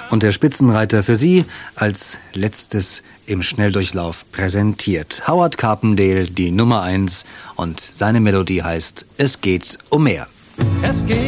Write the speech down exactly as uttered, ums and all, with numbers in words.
Und der Spitzenreiter für Sie als letztes im Schnelldurchlauf präsentiert. Howard Carpendale, die Nummer eins, und seine Melodie heißt Es geht um mehr. Es geht